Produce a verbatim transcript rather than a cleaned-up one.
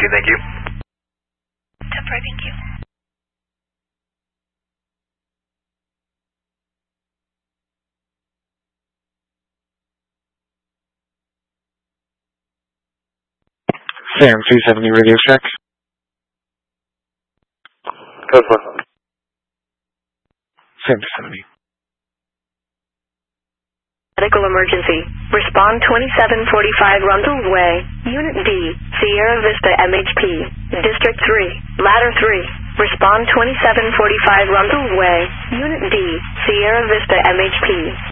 two, thank you. ten four, thank you. Sam three seventy Radio Shack. Code four. Sam two seventy. Medical emergency. Respond twenty-seven forty-five Rundle Way. Unit D. Sierra Vista M H P. District three. Ladder three. Respond twenty-seven forty-five Rundle Way. Unit D. Sierra Vista M H P.